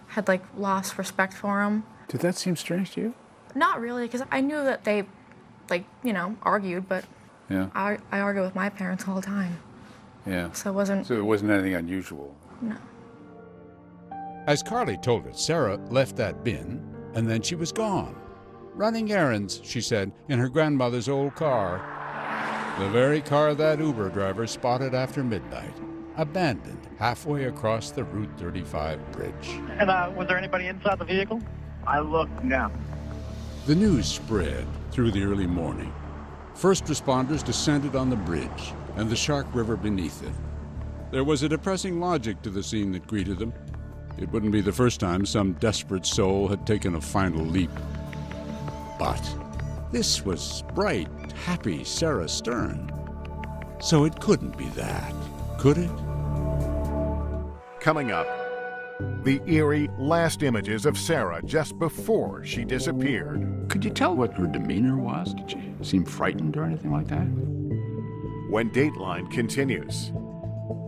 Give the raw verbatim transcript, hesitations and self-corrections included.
had like lost respect for him. Did that seem strange to you? Not really, because I knew that they, like, you know, argued, but yeah. I, I argue with my parents all the time. Yeah. So it wasn't... So it wasn't anything unusual? No. As Carly told us, Sarah left that bin, and then she was gone. Running errands, she said, in her grandmother's old car. The very car that Uber driver spotted after midnight, abandoned halfway across the Route thirty-five bridge. And uh, was there anybody inside the vehicle? I looked, no. The news spread through the early morning. First responders descended on the bridge and the Shark River beneath it. There was a depressing logic to the scene that greeted them. It wouldn't be the first time some desperate soul had taken a final leap. But this was bright, happy Sarah Stern. So it couldn't be that, could it? Coming up, the eerie last images of Sarah just before she disappeared. Could you tell what her demeanor was? Did she seem frightened or anything like that? When Dateline continues.